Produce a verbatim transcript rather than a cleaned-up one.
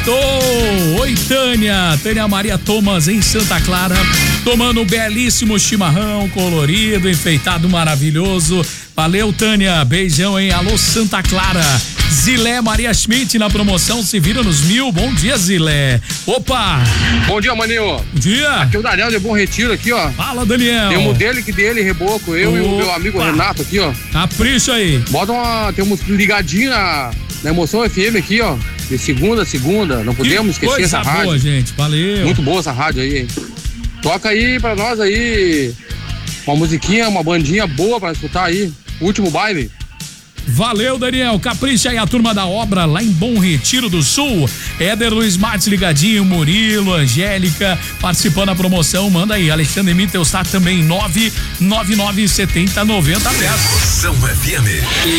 Sextou! Oi, Tânia! Tânia Maria Thomas em Santa Clara, tomando um belíssimo chimarrão colorido, enfeitado, maravilhoso. Valeu, Tânia! Beijão, hein? Alô, Santa Clara! Zilé Maria Schmidt na promoção, se vira nos mil. Bom dia, Zilé. Opa! Bom dia, Maninho. Bom dia. Aqui é o Daniel de Bom Retiro aqui, ó. Fala, Daniel. Tem um dele que dele, reboco. Eu Opa. e o meu amigo Renato aqui, ó. Capricha aí. Bota uma, temos ligadinho na, na Emoção F M aqui, ó. De segunda a segunda. Não podemos que esquecer essa rádio. Boa, gente. Valeu. Muito boa essa rádio aí, hein. Toca aí pra nós aí uma musiquinha, uma bandinha boa pra escutar aí. Último baile. Valeu, Daniel. Capricha aí a turma da obra lá em Bom Retiro do Sul. Éder Luiz Martins ligadinho, Murilo, Angélica participando da promoção. Manda aí, Alexandre Mittelstadt também, nove nove nove setenta noventa dez. Emoção F M.